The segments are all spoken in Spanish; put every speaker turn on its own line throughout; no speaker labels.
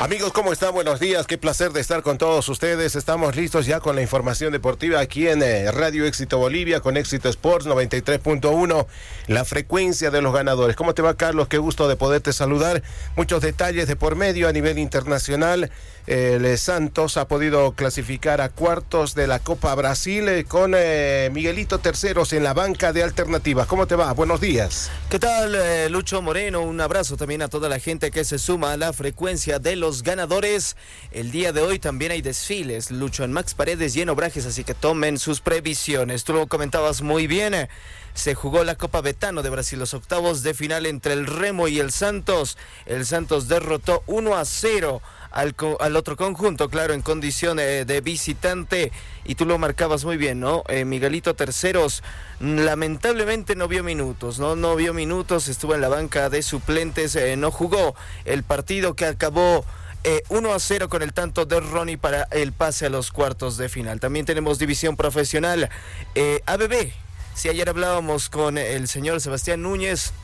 Amigos, ¿cómo están? Buenos días, qué placer de estar con todos ustedes. Estamos listos ya con la información deportiva aquí en Radio Éxito Bolivia, con Éxito Sports 93.1, la frecuencia de los ganadores. ¿Cómo te va, Carlos? Qué gusto de poderte saludar. Muchos detalles de por medio a nivel internacional. El Santos ha podido clasificar a cuartos de la Copa Brasil con Miguelito Terceros en la banca de alternativas. ¿Cómo te va? Buenos días.
¿Qué tal, Lucho Moreno? Un abrazo también a toda la gente que se suma a la frecuencia de los ganadores. El día de hoy también hay desfiles, Lucho, en Max Paredes y en Obrajes, así que tomen sus previsiones. Tú lo comentabas muy bien. Se jugó la Copa Betano de Brasil, los octavos de final entre el Remo y el Santos. El Santos derrotó 1-0 al otro conjunto, claro, en condición de visitante, y tú lo marcabas muy bien, ¿no? Miguelito Terceros lamentablemente no vio minutos, no vio minutos, estuvo en la banca de suplentes, no jugó el partido que acabó 1-0 con el tanto de Ronnie para el pase a los cuartos de final. También tenemos división profesional, ABB. Si ayer hablábamos con el señor Sebastián Núñez,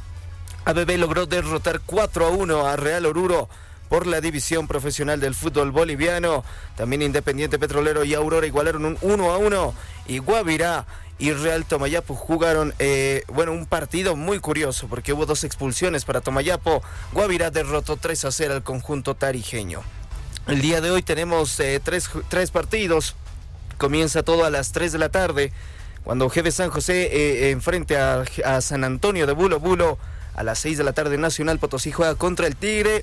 ABB logró derrotar 4-1 a Real Oruro por la división profesional del fútbol boliviano. También Independiente Petrolero y Aurora igualaron un 1-1, y Guavirá y Real Tomayapo jugaron un partido muy curioso porque hubo 2 expulsiones para Tomayapo. Guavirá derrotó 3-0 al conjunto tarijeño. El día de hoy tenemos tres partidos. Comienza todo a las 3 de la tarde, cuando GB San José enfrente a San Antonio de Bulo. A las 6 de la tarde Nacional Potosí juega contra el Tigre.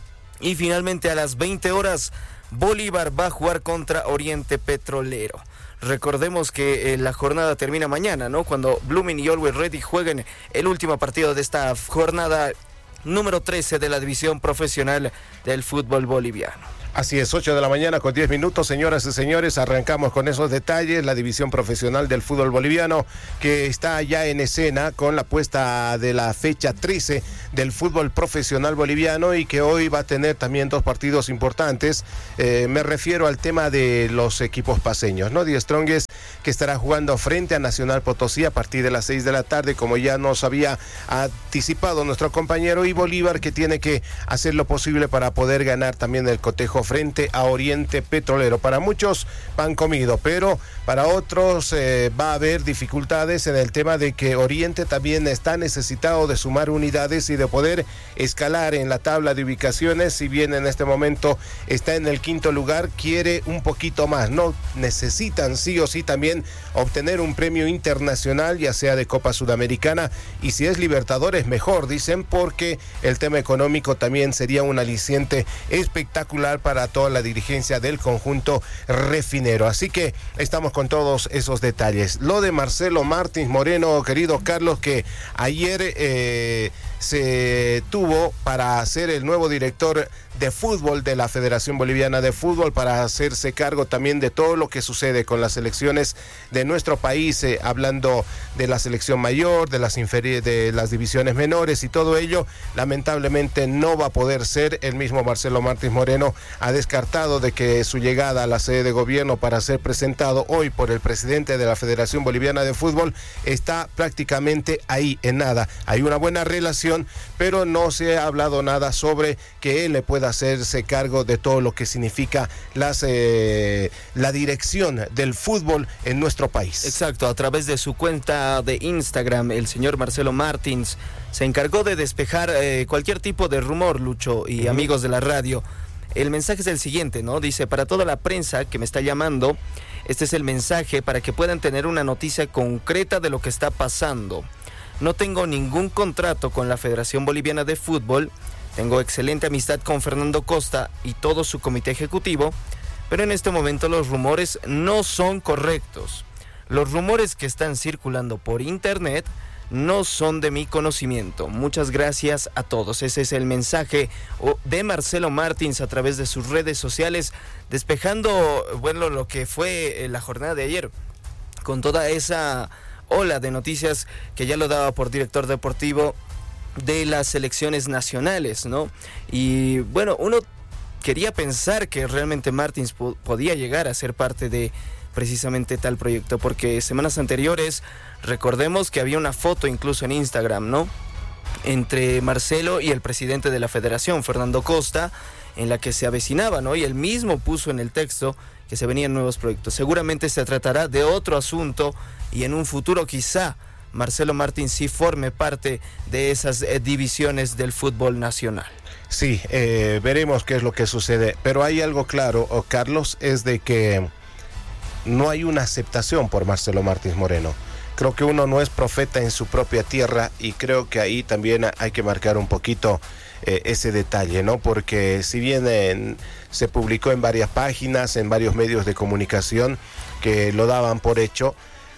Y finalmente a las 20 horas Bolívar va a jugar contra Oriente Petrolero. Recordemos que la jornada termina mañana, ¿no? Cuando Blooming y Always Ready jueguen el último partido de esta jornada número 13 de la división profesional del fútbol boliviano.
Así es, 8 de la mañana con 10 minutos, señoras y señores, arrancamos con esos detalles, la división profesional del fútbol boliviano, que está ya en escena con la puesta de la fecha 13 del fútbol profesional boliviano, y que hoy va a tener también 2 partidos importantes. Me refiero al tema de los equipos paseños, ¿no? Die Strongest, que estará jugando frente a Nacional Potosí a partir de las 6 de la tarde, como ya nos había anticipado nuestro compañero, y Bolívar, que tiene que hacer lo posible para poder ganar también el cotejo frente a Oriente Petrolero. Para muchos pan comido, pero para otros va a haber dificultades en el tema de que Oriente también está necesitado de sumar unidades y de poder escalar en la tabla de ubicaciones. Si bien en este momento está en el 5º lugar, quiere un poquito más, ¿no? Necesitan sí o sí también obtener un premio internacional, ya sea de Copa Sudamericana, y si es Libertadores mejor, dicen, porque el tema económico también sería un aliciente espectacular para toda la dirigencia del conjunto refinero. Así que estamos con todos esos detalles. Lo de Marcelo Martins Moreno, querido Carlos, que ayer se tuvo para ser el nuevo director de fútbol de la Federación Boliviana de Fútbol, para hacerse cargo también de todo lo que sucede con las selecciones de nuestro país, hablando de la selección mayor, de las divisiones menores y todo ello. Lamentablemente no va a poder ser. El mismo Marcelo Martins Moreno ha descartado de que su llegada a la sede de gobierno para ser presentado hoy por el presidente de la Federación Boliviana de Fútbol está prácticamente ahí, en nada. Hay una buena relación, pero no se ha hablado nada sobre que él le pueda hacerse cargo de todo lo que significa la dirección del fútbol en nuestro país.
Exacto, a través de su cuenta de Instagram, el señor Marcelo Martins se encargó de despejar cualquier tipo de rumor, Lucho y amigos de la radio. El mensaje es el siguiente, ¿no? Dice: para toda la prensa que me está llamando, este es el mensaje para que puedan tener una noticia concreta de lo que está pasando. No tengo ningún contrato con la Federación Boliviana de Fútbol. Tengo excelente amistad con Fernando Costa y todo su comité ejecutivo, pero en este momento los rumores no son correctos. Los rumores que están circulando por internet no son de mi conocimiento. Muchas gracias a todos. Ese es el mensaje de Marcelo Martins a través de sus redes sociales, despejando, lo que fue la jornada de ayer, con toda esa ola de noticias que ya lo daba por director deportivo de las selecciones nacionales, ¿no? Y bueno, uno quería pensar que realmente Martins podía llegar a ser parte de precisamente tal proyecto, porque semanas anteriores recordemos que había una foto incluso en Instagram, ¿no?, entre Marcelo y el presidente de la federación, Fernando Costa, en la que se avecinaba, ¿no? Y él mismo puso en el texto que se venían nuevos proyectos. Seguramente se tratará de otro asunto y en un futuro quizá Marcelo Martins sí forme parte de esas divisiones del fútbol nacional.
Sí, veremos qué es lo que sucede, pero hay algo claro, Carlos, es de que no hay una aceptación por Marcelo Martins Moreno. Creo que uno no es profeta en su propia tierra y creo que ahí también hay que marcar un poquito ese detalle, ¿no? Porque si bien se publicó en varias páginas, en varios medios de comunicación que lo daban por hecho,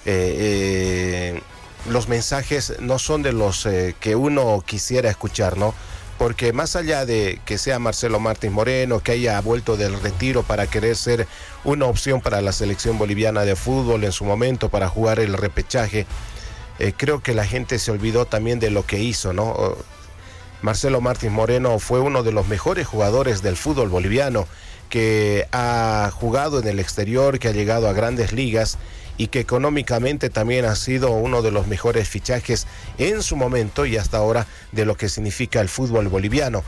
los mensajes no son de los que uno quisiera escuchar, ¿no? Porque más allá de que sea Marcelo Martins Moreno, que haya vuelto del retiro para querer ser una opción para la selección boliviana de fútbol en su momento, para jugar el repechaje, creo que la gente se olvidó también de lo que hizo, ¿no? Marcelo Martins Moreno fue uno de los mejores jugadores del fútbol boliviano, que ha jugado en el exterior, que ha llegado a grandes ligas y que económicamente también ha sido uno de los mejores fichajes en su momento y hasta ahora de lo que significa el fútbol boliviano.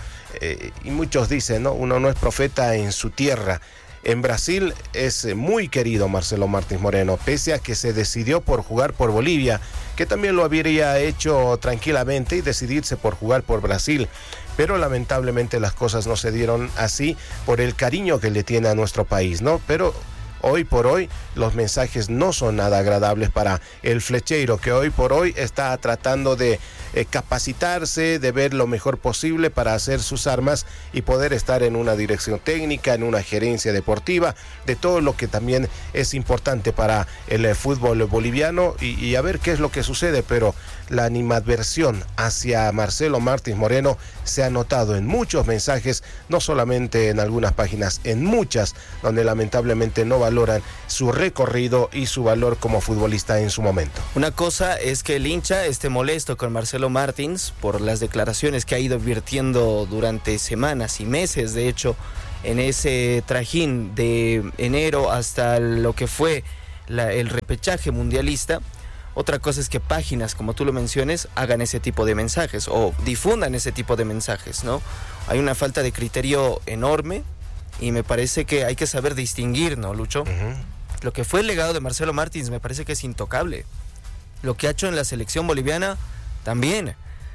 Y muchos dicen, ¿no? Uno no es profeta en su tierra. En Brasil es muy querido Marcelo Martins Moreno, pese a que se decidió por jugar por Bolivia, que también lo habría hecho tranquilamente y decidirse por jugar por Brasil. Pero lamentablemente las cosas no se dieron así por el cariño que le tiene a nuestro país, ¿no? Pero hoy por hoy los mensajes no son nada agradables para el flecheiro, que hoy por hoy está tratando de capacitarse, de ver lo mejor posible para hacer sus armas y poder estar en una dirección técnica, en una gerencia deportiva, de todo lo que también es importante para el fútbol boliviano y a ver qué es lo que sucede. Pero la animadversión hacia Marcelo Martins Moreno se ha notado en muchos mensajes, no solamente en algunas páginas, en muchas, donde lamentablemente no valoran su recorrido y su valor como futbolista en su momento.
Una cosa es que el hincha esté molesto con Marcelo Martins por las declaraciones que ha ido virtiendo durante semanas y meses, de hecho, en ese trajín de enero hasta lo que fue el repechaje mundialista. Otra cosa es que páginas, como tú lo menciones, hagan ese tipo de mensajes o difundan ese tipo de mensajes, ¿no? Hay una falta de criterio enorme y me parece que hay que saber distinguir, ¿no, Lucho? Lo que fue el legado de Marcelo Martins me parece que es intocable. Lo que ha hecho en la selección boliviana también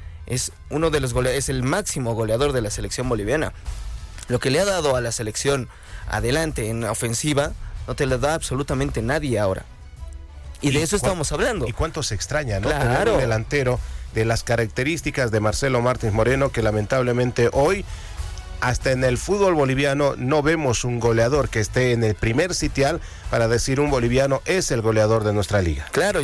es uno de los es el máximo goleador de la selección boliviana. Lo que le ha dado a la selección adelante en ofensiva no te lo da absolutamente nadie ahora. Y de eso estamos hablando.
Y cuánto se extraña, ¿no?
Claro.
Tener un delantero de las características de Marcelo Martins Moreno, que lamentablemente hoy, hasta en el fútbol boliviano, no vemos un goleador que esté en el primer sitial para decir un boliviano es el goleador de nuestra liga.
Claro,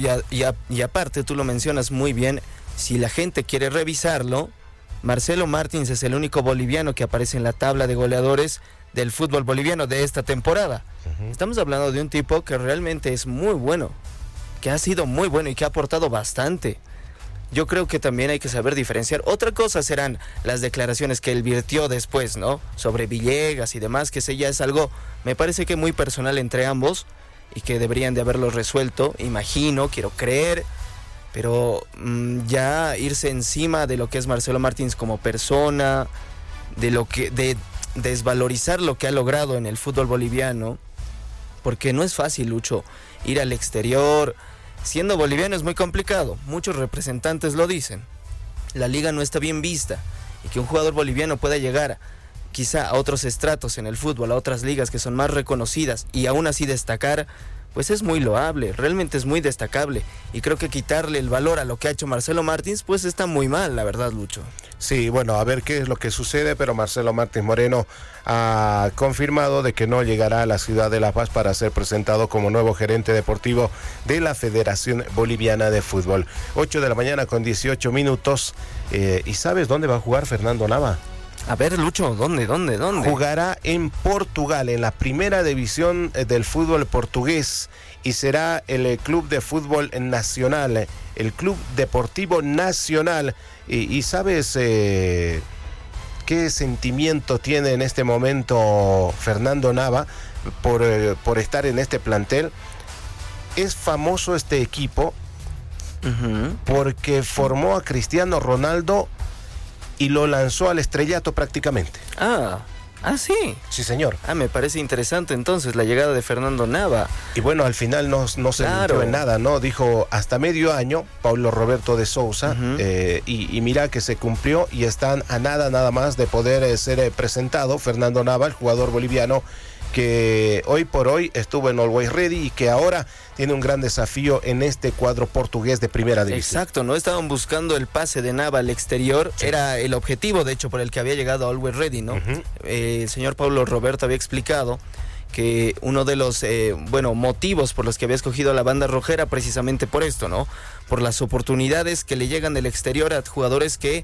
y aparte tú lo mencionas muy bien, si la gente quiere revisarlo, Marcelo Martins es el único boliviano que aparece en la tabla de goleadores del fútbol boliviano de esta temporada. Estamos hablando de un tipo que realmente es muy bueno, que ha sido muy bueno y que ha aportado bastante. Yo creo que también hay que saber diferenciar. Otra cosa serán las declaraciones que él virtió después, ¿no? Sobre Villegas y demás, que ese ya es algo, me parece que muy personal entre ambos y que deberían de haberlo resuelto, imagino, quiero creer, pero ya irse encima de lo que es Marcelo Martins como persona, de desvalorizar lo que ha logrado en el fútbol boliviano, porque no es fácil, Lucho, ir al exterior. Siendo boliviano es muy complicado, muchos representantes lo dicen. La liga no está bien vista y que un jugador boliviano pueda llegar quizá a otros estratos en el fútbol, a otras ligas que son más reconocidas y aún así destacar, pues es muy loable, realmente es muy destacable. Y creo que quitarle el valor a lo que ha hecho Marcelo Martins, pues está muy mal, la verdad, Lucho.
Sí, bueno, a ver qué es lo que sucede, pero Marcelo Martins Moreno ha confirmado de que no llegará a la ciudad de La Paz para ser presentado como nuevo gerente deportivo de la Federación Boliviana de Fútbol. 8 de la mañana con 18 minutos. ¿Y sabes dónde va a jugar Fernando Nava?
A ver, Lucho, ¿dónde?
Jugará en Portugal, en la primera división del fútbol portugués, y será el Club de Fútbol Nacional, el Club Deportivo Nacional. Y ¿sabes qué sentimiento tiene en este momento Fernando Nava por estar en este plantel? Es famoso este equipo porque formó a Cristiano Ronaldo y lo lanzó al estrellato prácticamente.
Ah, sí.
Sí, señor.
Me parece interesante entonces la llegada de Fernando Nava.
Y bueno, al final no se mintió en nada, ¿no? Dijo hasta medio año, Paulo Roberto de Sousa, y mira que se cumplió y están a nada más de poder ser presentado Fernando Nava, el jugador boliviano, que hoy por hoy estuvo en Always Ready y que ahora tiene un gran desafío en este cuadro portugués de primera división.
Exacto, no estaban buscando el pase de Nava al exterior, sí. Era el objetivo de hecho por el que había llegado a Always Ready, ¿no? El señor Paulo Roberto había explicado que uno de los motivos por los que había escogido a la banda roja era precisamente por esto, ¿no? Por las oportunidades que le llegan del exterior a jugadores que,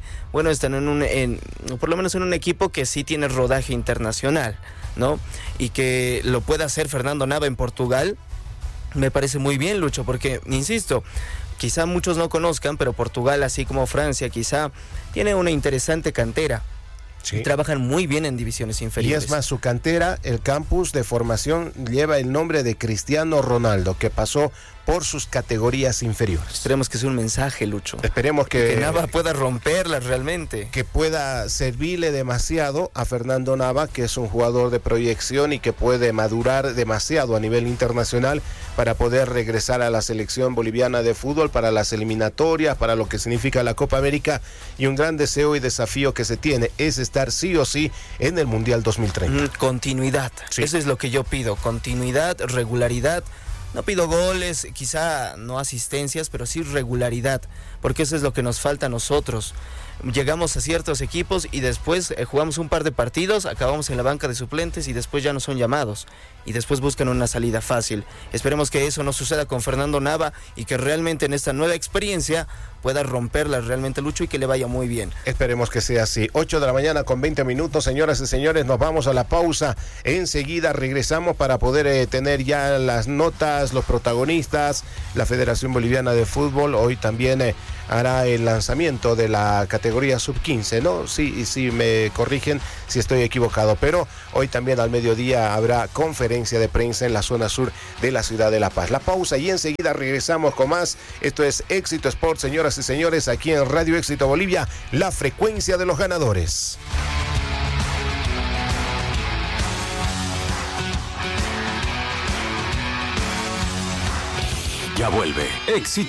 están por lo menos en un equipo que sí tiene rodaje internacional, ¿no? Y que lo pueda hacer Fernando Nava en Portugal, me parece muy bien, Lucho, porque, insisto, quizá muchos no conozcan, pero Portugal, así como Francia, quizá tiene una interesante cantera. Sí. Y trabajan muy bien en divisiones inferiores.
Y es más, su cantera, el campus de formación, lleva el nombre de Cristiano Ronaldo, que pasó por sus categorías inferiores.
Esperemos que sea un mensaje, Lucho.
Esperemos que
Nava pueda romperlas realmente.
Que pueda servirle demasiado a Fernando Nava, que es un jugador de proyección y que puede madurar demasiado a nivel internacional para poder regresar a la selección boliviana de fútbol, para las eliminatorias, para lo que significa la Copa América. Y un gran deseo y desafío que se tiene es estar sí o sí en el Mundial 2030.
Continuidad. Sí. Eso es lo que yo pido. Continuidad, regularidad. No pido goles, quizá no asistencias, pero sí regularidad, porque eso es lo que nos falta a nosotros. Llegamos a ciertos equipos y después jugamos un par de partidos, acabamos en la banca de suplentes y después ya no son llamados y después buscan una salida fácil. Esperemos que eso no suceda con Fernando Nava y que realmente en esta nueva experiencia pueda romperla realmente, Lucho, y que le vaya muy bien.
Esperemos que sea así. 8 de la mañana con 20 minutos, señoras y señores, nos vamos a la pausa. Enseguida regresamos para poder tener ya las notas, los protagonistas. La Federación Boliviana de Fútbol hoy también hará el lanzamiento de la categoría sub-15, ¿no? Sí, me corrigen si estoy equivocado, pero hoy también al mediodía habrá conferencia de prensa en la zona sur de la ciudad de La Paz. La pausa y enseguida regresamos con más. Esto es Éxito Sport, señoras y señores, aquí en Radio Éxito Bolivia, la frecuencia de los ganadores.
Ya vuelve Éxito